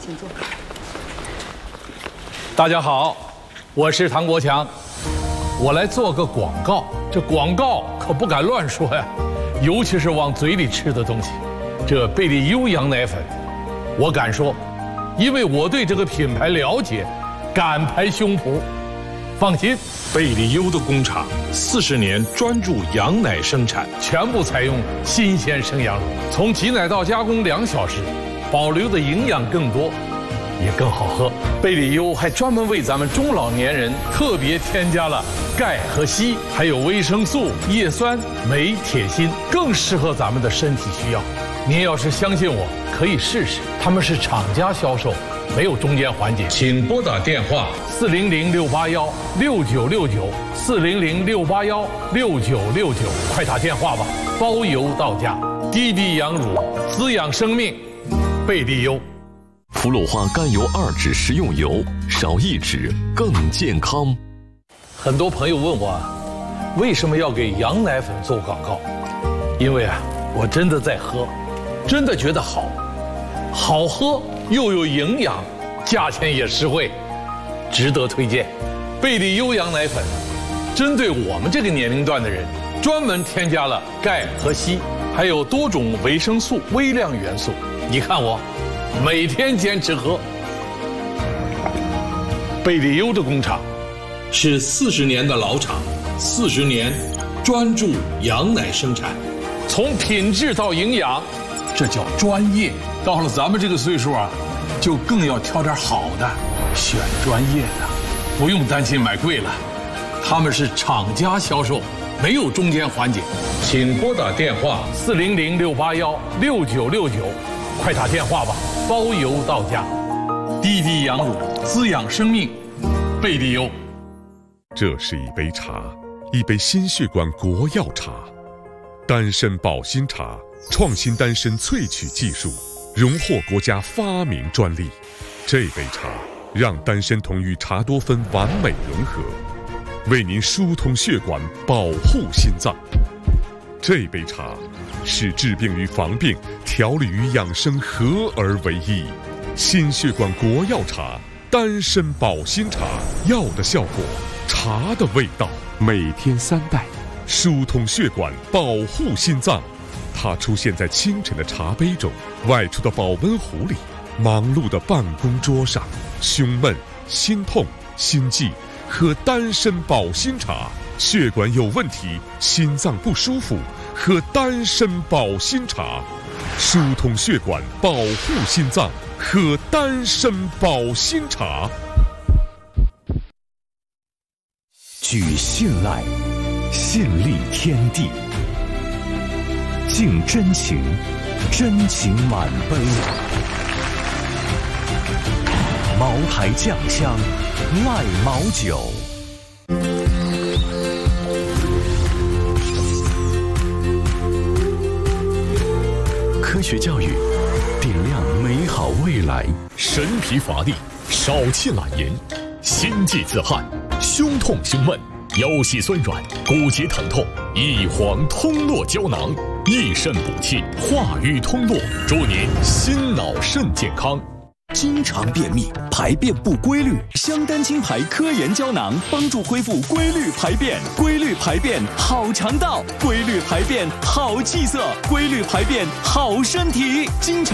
请坐。 大家好，我是唐国强，我来做个广告。这广告可不敢乱说呀，尤其是往嘴里吃的东西。这贝利优羊奶粉，我敢说，因为我对这个品牌了解，敢拍胸脯。放心， 贝利优的工厂40年专注羊奶生产， 全部采用新鲜生羊乳，从挤奶到加工2小时，保留的营养更多，也更好喝。贝利优还专门为咱们中老年人特别添加了钙和硒，还有维生素、叶酸、镁、铁、锌，更适合咱们的身体需要。您要是相信我，可以试试。他们是厂家销售，没有中间环节。请拨打电话400-681-6969，400-681-6969，快打电话吧，包邮到家。滴滴羊乳，滋养生命，贝利优。 氟氯化甘油2酯食用油，少1酯更健康。 很多朋友问我，为什么要给羊奶粉做广告？因为我真的在喝，真的觉得好喝又有营养，价钱也实惠，值得推荐。贝利优羊奶粉针对我们这个年龄段的人，专门添加了钙和硒，还有多种维生素、微量元素。你看我每天坚持喝。贝利优的工厂是40年的老厂，40年专注羊奶生产，从品质到营养，这叫专业。到了咱们这个岁数就更要挑点好的，选专业的，不用担心买贵了。他们是厂家销售，没有中间环节。请拨打电话400-681-6969，快打电话吧，包邮到家。滴滴羊乳，滋养生命，贝利优。 这是一杯茶，一杯心血管国药茶，丹参保心茶，创新丹参萃取技术，荣获国家发明专利。这杯茶让丹参酮与茶多酚完美融合，为您疏通血管，保护心脏。这杯茶是治病与防病、调理与养生合而为一。心血管国药茶，丹参保心茶，药的效果，茶的味道，每天3袋，疏通血管，保护心脏。它出现在清晨的茶杯中，外出的保温壶里，忙碌的办公桌上。胸闷、心痛、心悸，喝丹参保心茶；血管有问题，心脏不舒服，喝丹参保心茶。疏通血管，保护心脏，喝丹参保心茶。 举信赖，信立天地。敬真情，真情满杯。茅台酱香，赖茅酒。科学教育，点亮美好未来。神疲乏力，少气懒言，心悸自汗，胸痛胸闷，腰膝酸软，骨节疼痛，益黄通络胶囊，益肾补气，化瘀通络，祝您心脑肾健康。经常便秘，排便不规律，香丹清排科研胶囊帮助恢复规律排便，规律排便好肠道，规律排便好气色，规律排便好身体。经常